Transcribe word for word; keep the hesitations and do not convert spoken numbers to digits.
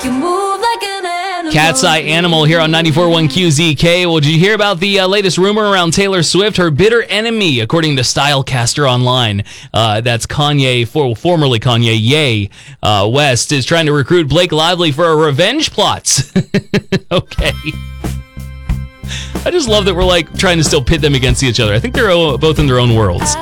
You move like an animal. Cat's Eye Animal here on ninety-four point one Q Z K. Well, did you hear about the uh, latest rumor around Taylor Swift? Her bitter enemy, according to Stylecaster Online, uh, that's Kanye, for, formerly Kanye, Ye uh, West, is trying to recruit Blake Lively for a revenge plot. Okay. I just love that we're like trying to still pit them against each other. I think they're both in their own worlds.